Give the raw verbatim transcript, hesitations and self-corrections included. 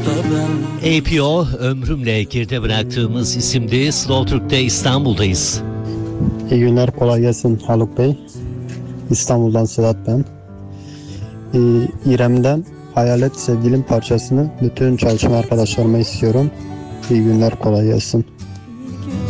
A P O ömrümle geride bıraktığımız isimde Slow Türk'te İstanbul'dayız. İyi günler, kolay gelsin Haluk Bey. İstanbul'dan Sedat ben. Ee, İrem'den Hayalet Sevgilim parçasını bütün çalışma arkadaşlarıma istiyorum. İyi günler, kolay gelsin.